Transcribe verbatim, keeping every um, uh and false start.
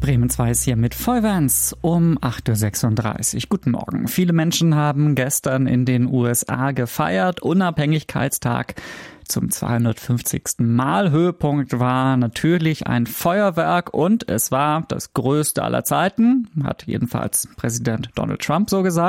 Bremen zwei ist hier mit Vollwärts um acht Uhr sechsunddreißig. Guten Morgen. Viele Menschen haben gestern in den U S A gefeiert. Unabhängigkeitstag zum zweihundertfünfzigsten Mal. Höhepunkt war natürlich ein Feuerwerk und es war das größte aller Zeiten, hat jedenfalls Präsident Donald Trump so gesagt.